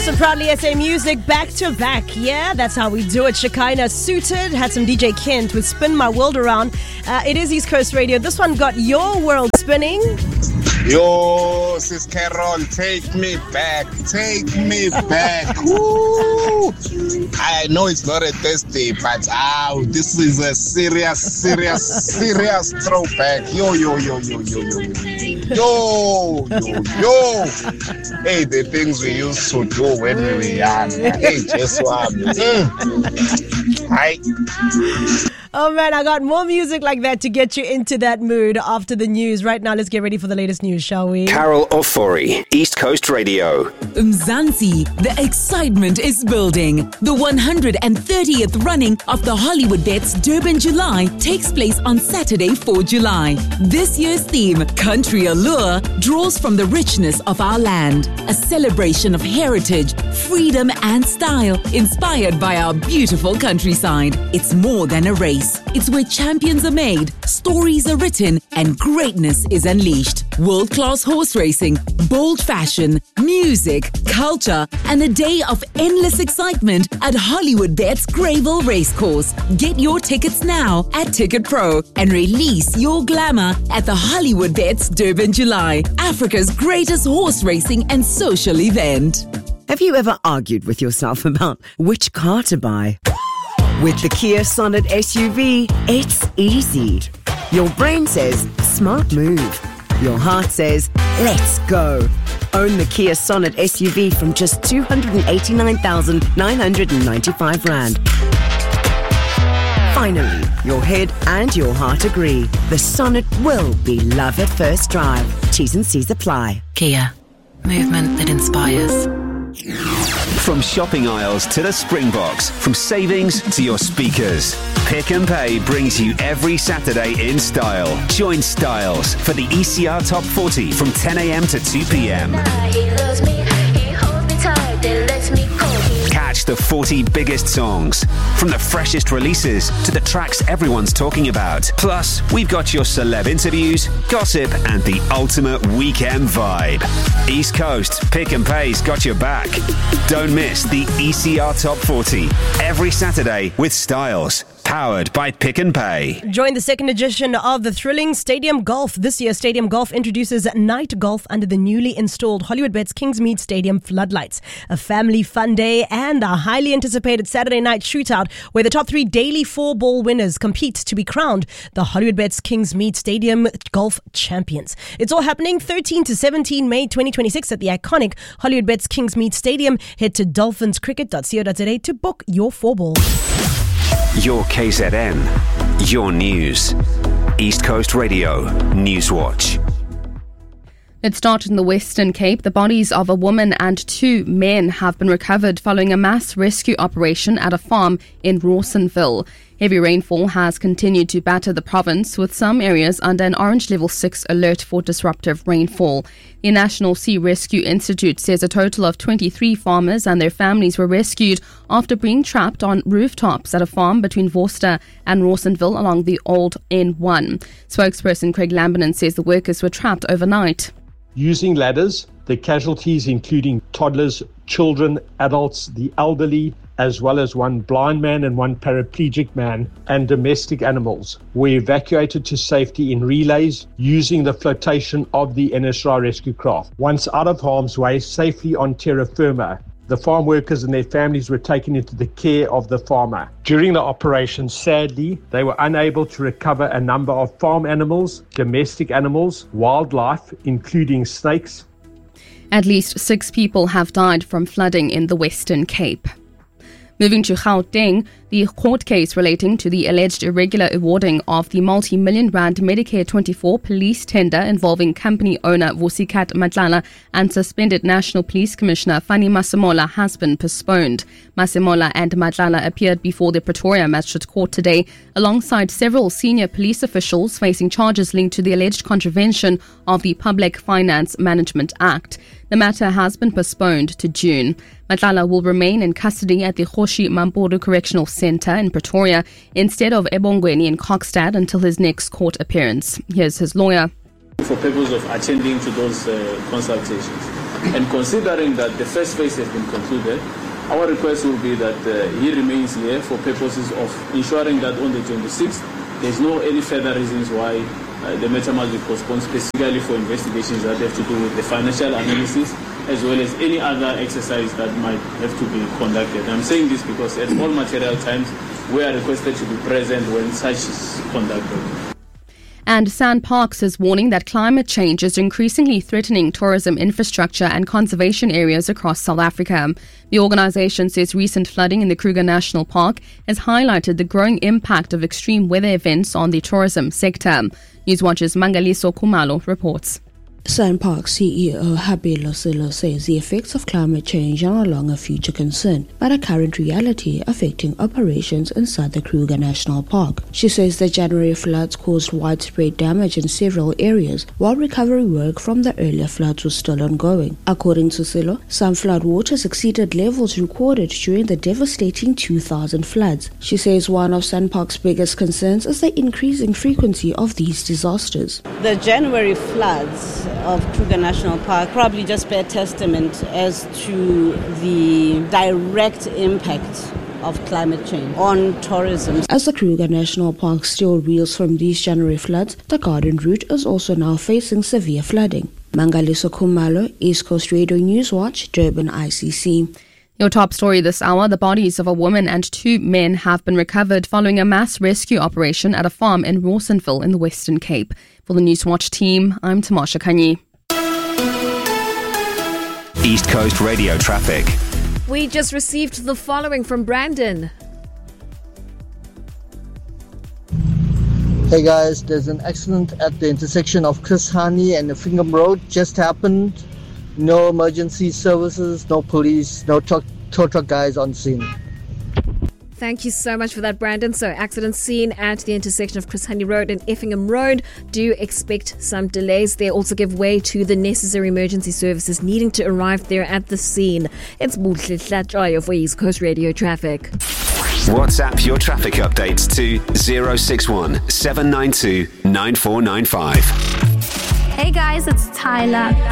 So proudly SA Music back to back. Yeah, that's how we do it. Shekinah suited, had some DJ Kent with Spin My World Around. It is East Coast Radio. This one got your world spinning. Yo, Sis Carol, take me back. Take me back. Woo. I know it's not a Thursday, but this is a serious throwback. Yo. Hey, the things we used to do when we were young. Hey, just one. Hi. Oh man, I got more music like that to get you into that mood after the news. Right now, let's get ready for the latest news, shall we? Carol Ofori, East Coast Radio. Mzansi, the excitement is building. The 130th running of the Hollywood Bets Durban July takes place on Saturday, 4 July. This year's theme, Country Allure, draws from the richness of our land. A celebration of heritage, freedom and style, inspired by our beautiful countryside. It's more than a race. It's where champions are made, stories are written, and greatness is unleashed. World-class horse racing, bold fashion, music, culture, and a day of endless excitement at Hollywood Bets Greyville Racecourse. Get your tickets now at Ticket Pro and release your glamour at the Hollywood Bets Durban July, Africa's greatest horse racing and social event. Have you ever argued with yourself about which car to buy? With the Kia Sonet SUV, it's easy. Your brain says, smart move. Your heart says, let's go. Own the Kia Sonet SUV from just 289,995 Rand. Finally, your head and your heart agree. The Sonet will be love at first drive. T's and C's apply. Kia, movement that inspires. From shopping aisles to the Springboks, from savings to your speakers, Pick and Pay brings you every Saturday in style. Join Styles for the ECR Top 40 from 10 a.m. to 2 p.m. Catch the 40 biggest songs, from the freshest releases to the tracks everyone's talking about. Plus, we've got your celeb interviews, gossip, and the ultimate weekend vibe. East Coast, Pick and Pay's got your back. Don't miss the ECR Top 40 every Saturday with Styles. Powered by Pick and Pay. Join the second edition of the thrilling Stadium Golf. This year, Stadium Golf introduces night golf under the newly installed Hollywood Bets Kingsmead Stadium floodlights. A family fun day and a highly anticipated Saturday night shootout where the top 3 daily 4-ball winners compete to be crowned the Hollywood Bets Kingsmead Stadium Golf Champions. It's all happening 13 to 17 May 2026 at the iconic Hollywood Bets Kingsmead Stadium. Head to dolphinscricket.co.za to book your 4-ball. Your KZN, your news. East Coast Radio, Newswatch. Let's start in the Western Cape. The bodies of a woman and 2 men have been recovered following a mass rescue operation at a farm in Rawsonville. Heavy rainfall has continued to batter the province, with some areas under an orange level 6 alert for disruptive rainfall. The National Sea Rescue Institute says a total of 23 farmers and their families were rescued after being trapped on rooftops at a farm between Worcester and Rawsonville along the old N1. Spokesperson Craig Lambinan says the workers were trapped overnight. Using ladders, the casualties including toddlers, children, adults, the elderly, as well as 1 blind man and 1 paraplegic man, and domestic animals, were evacuated to safety in relays using the flotation of the NSRA rescue craft. Once out of harm's way, safely on terra firma, the farm workers and their families were taken into the care of the farmer. During the operation, sadly, they were unable to recover a number of farm animals, domestic animals, wildlife, including snakes. At least 6 people have died from flooding in the Western Cape. Moving to Gauteng, the court case relating to the alleged irregular awarding of the multi-million rand Medicare 24 police tender involving company owner Vusikat Matlala and suspended National Police Commissioner Fani Masemola has been postponed. Masemola and Matlala appeared before the Pretoria Magistrate Court today alongside several senior police officials facing charges linked to the alleged contravention of the Public Finance Management Act. The matter has been postponed to June. Matlala will remain in custody at the Kgoshi Mampuru Correctional Centre in Pretoria instead of Ebongweni in Kokstad until his next court appearance. Here's his lawyer. For purpose of attending to those consultations. And considering that the first phase has been concluded, our request will be that he remains here for purposes of ensuring that on the 26th, there's no any further reasons why the matter must be postponed, specifically for investigations that have to do with the financial analysis, as well as any other exercise that might have to be conducted. I'm saying this because at all material times, we are requested to be present when such is conducted. And SANParks is warning that climate change is increasingly threatening tourism infrastructure and conservation areas across South Africa. The organisation says recent flooding in the Kruger National Park has highlighted the growing impact of extreme weather events on the tourism sector. Newswatch's Mangaliso Kumalo reports. SANParks CEO Happy Losilo says the effects of climate change are no longer a future concern, but a current reality affecting operations inside the Kruger National Park. She says the January floods caused widespread damage in several areas, while recovery work from the earlier floods was still ongoing. According to Silo, some flood waters exceeded levels recorded during the devastating 2000 floods. She says one of SANParks' biggest concerns is the increasing frequency of these disasters. The January floods of Kruger National Park probably just bear testament as to the direct impact of climate change on tourism. As the Kruger National Park still reels from these January floods, the Garden Route is also now facing severe flooding. Mangaliso Kumalo, East Coast Radio Newswatch, Durban ICC. Your top story this hour, the bodies of a woman and 2 men have been recovered following a mass rescue operation at a farm in Rawsonville in the Western Cape. For the Newswatch team, I'm Tamasha Kanyi. East Coast Radio traffic. We just received the following from Brandon. Hey guys, there's an accident at the intersection of Chris Hani and Effingham Road. Just happened. No emergency services, no police, no tow truck guys on scene. Thank you so much for that, Brandon. So, accident scene at the intersection of Chris Hani Road and Effingham Road. Do expect some delays there. Also give way to the necessary emergency services needing to arrive there at the scene. It's Buhle Hlatshwayo for East Coast Radio Traffic. WhatsApp your traffic updates to 061 792 9495. Hey guys, it's Tyler.